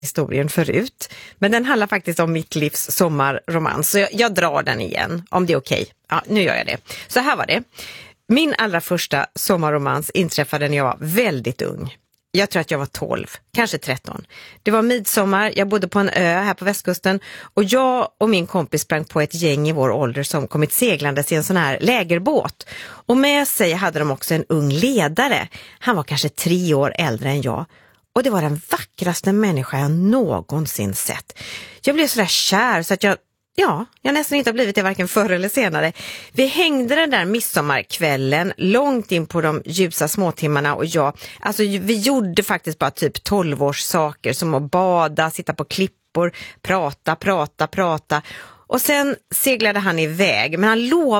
historien förut. Men den handlar faktiskt om mitt livs sommarromans. Så jag drar den igen, om det är okej. Ja, nu gör jag det. Så här var det. Min allra första sommarromans inträffade när jag var väldigt ung. Jag tror att jag var 12, kanske 13. Det var midsommar, jag bodde på en ö här på västkusten. Och jag och min kompis sprang på ett gäng i vår ålder som kommit seglandes i en sån här lägerbåt. Och med sig hade de också en ung ledare. Han var kanske 3 år äldre än jag. Och det var den vackraste människa jag någonsin sett. Jag blev så där kär så att jag nästan inte har blivit det varken förr eller senare. Vi hängde den där midsommarkvällen långt in på de ljusa småtimmarna och vi gjorde faktiskt bara typ 12 års saker som att bada, sitta på klippor, prata. Och sen seglade han iväg, men han lovade